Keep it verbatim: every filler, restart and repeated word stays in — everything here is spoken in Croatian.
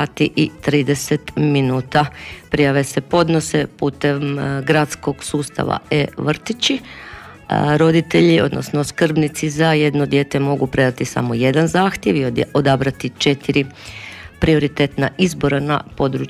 sati i trideset minuta. Prijave se podnose putem gradskog sustava e-vrtići. Roditelji, odnosno skrbnici za jedno dijete mogu predati samo jedan zahtjev i odabrati četiri prioritetna izbora na području